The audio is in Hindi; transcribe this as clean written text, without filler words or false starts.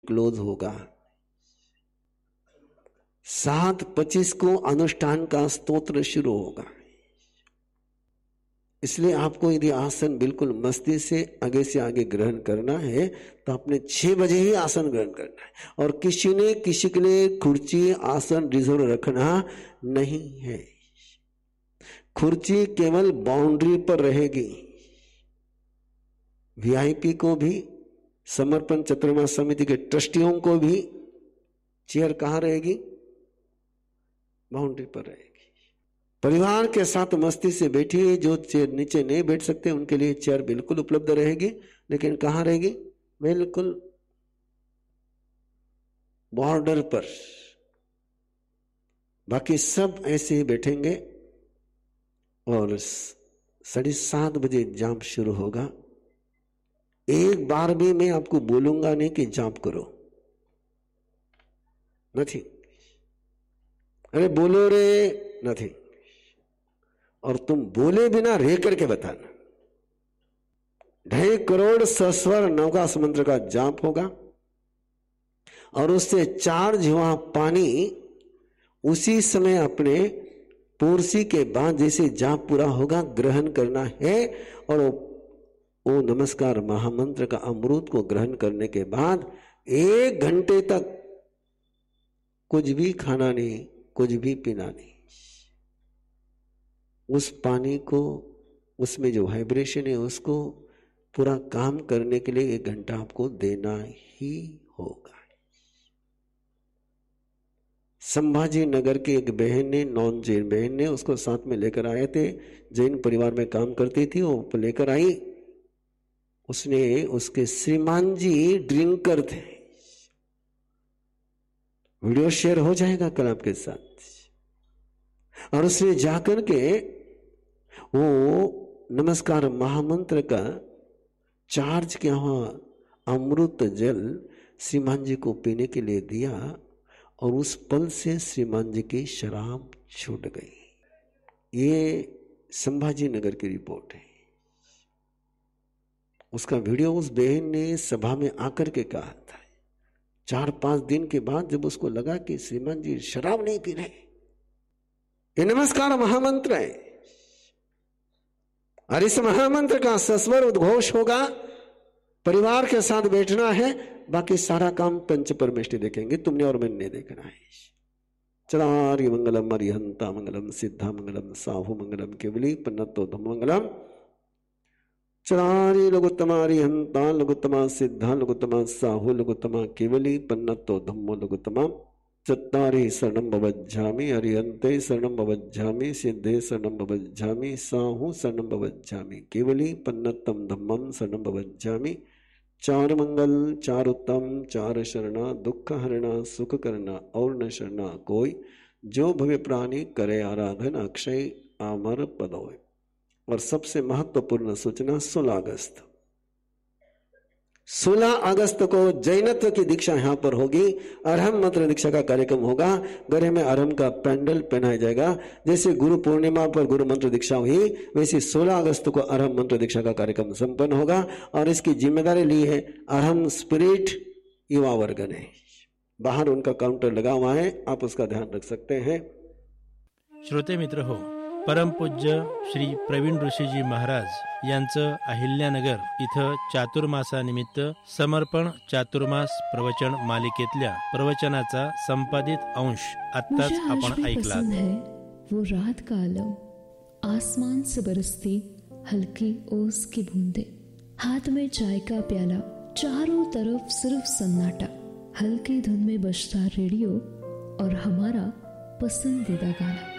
क्लोज होगा। 7:25 को अनुष्ठान का स्तोत्र शुरू होगा। इसलिए आपको यदि आसन बिल्कुल मस्ती से आगे ग्रहण करना है तो आपने 6 बजे ही आसन ग्रहण करना है। और किसी के लिए कुर्सी आसन रिजर्व रखना नहीं है। कुर्सी केवल बाउंड्री पर रहेगी। वीआईपी को भी, समर्पण चतुर्मास समिति के ट्रस्टियों को भी चेयर कहां रहेगी? बाउंड्री पर रहेगी। परिवार के साथ मस्ती से बैठिए। जो चेयर नीचे नहीं बैठ सकते उनके लिए चेयर बिल्कुल उपलब्ध रहेगी, लेकिन कहां रहेगी? बिल्कुल बॉर्डर पर। बाकी सब ऐसे ही बैठेंगे। और 7:30 बजे जाप शुरू होगा। एक बार भी मैं आपको बोलूंगा नहीं कि जाप करो, नहीं। अरे बोलो रे, नहीं। और तुम बोले बिना रह करके बताना। 2.5 करोड़ सस्वर नवकाश मंत्र का जाप होगा और उससे 4 जीवा पानी उसी समय अपने पूर्सी के बाद जैसे जाप पूरा होगा ग्रहण करना है। और वो नमस्कार महामंत्र का अमृत को ग्रहण करने के बाद 1 घंटे तक कुछ भी खाना नहीं, कुछ भी पीना नहीं। उस पानी को, उसमें जो वाइब्रेशन है उसको पूरा काम करने के लिए 1 घंटा आपको देना ही होगा। संभाजी नगर की एक बहन ने, नॉन जैन बहन ने, उसको साथ में लेकर आए थे। जैन परिवार में काम करती थी, वो लेकर आई। उसने, उसके श्रीमान जी ड्रिंकर थे। वीडियो शेयर हो जाएगा कल आपके साथ। और उसने जाकर के वो नमस्कार महामंत्र का चार्ज किया हुआ अमृत जल श्रीमान जी को पीने के लिए दिया और उस पल से श्रीमान जी की शराब छूट गई। ये संभाजी नगर की रिपोर्ट है। उसका वीडियो उस बहन ने सभा में आकर के कहा था। 4-5 दिन के बाद जब उसको लगा कि श्रीमान जी शराब नहीं पी रहे, ये नमस्कार महामंत्र है और इस महामंत्र का सस्वर उद्घोष होगा। परिवार के साथ बैठना है, बाकी सारा काम पंच परमेष्टि देखेंगे, तुमने और मैंने देखना है। चलार्य मंगलम अरिहंता मंगलम सिद्धा मंगलम साहु मंगलम केवली पन्नतो धम मंगलम। चलार्य लघुत्तमा अरिहंता लघुत्तमा सिद्धा लघुत्तमा साहु लघुत्तमा केवली पन्नतो धम्मो लघुत्तमा। चत्तारि शरणं भवज्जामि अरिहन्ते शरणं भवज्जामि सिद्धे शरणं भवज्जामि साहु शरणं भवज्जामि केवली पन्नतम धम्मं शरणं भवज्जामि। 4 मंगल 4 उत्तम 4 शरणा दुख हरणा सुख करना और न शरणा कोई। जो भव्य प्राणी करे आराधन अक्षय अमर पद होय। और सबसे महत्वपूर्ण सूचना 16 अगस्त को जैनत्व की दीक्षा यहां पर होगी। अरहम मंत्र दीक्षा का कार्यक्रम होगा। गले में अरहम का पैंडल पहनाया जाएगा। जैसे गुरु पूर्णिमा पर गुरु मंत्र दीक्षा हुई, वैसे 16 अगस्त को अरहम मंत्र दीक्षा का कार्यक्रम संपन्न होगा। और इसकी जिम्मेदारी ली है अरहम स्पिरिट युवा वर्ग ने। बाहर उनका काउंटर लगा हुआ है, आप उसका ध्यान रख सकते हैं। श्रोते मित्र हो, परमपूज्य श्री प्रवीण ऋषीजी महाराज यांचं अहिल्यानगर इथं चातुर्मासानिमित्त समर्पण चातुर्मास प्रवचन मालिकेतल्या प्रवचनाचा संपादित अंश आत्ताच आपण ऐकला। वो रात का आलम, आसमान से बरसती हल्की ओस की बूंदे, हाथ में चाय का प्याला, चारों तरफ सिर्फ सन्नाटा, हल्की धुन में बजता रेडियो और हमारा पसंदीदा गाना।